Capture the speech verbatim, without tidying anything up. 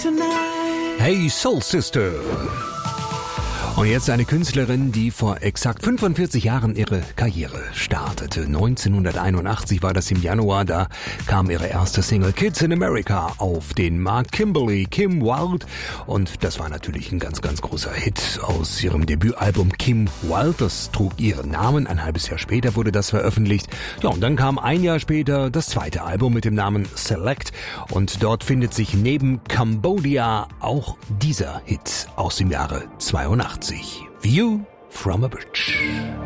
Hey Soul Sister. Und jetzt eine Künstlerin, die vor exakt fünfundvierzig Jahren ihre Karriere startete. neunzehnhunderteinundachtzig war das im Januar, da kam ihre erste Single Kids in America auf den Markt. Kimberly Kim Wilde. Und das war natürlich ein ganz, ganz großer Hit aus ihrem Debütalbum Kim Wilde. Das trug ihren Namen. Ein halbes Jahr später wurde das veröffentlicht. Ja, und dann kam ein Jahr später das zweite Album mit dem Namen Select. Und dort findet sich neben Cambodia auch dieser Hit aus dem Jahre zweiundachtzig. View from a Bridge.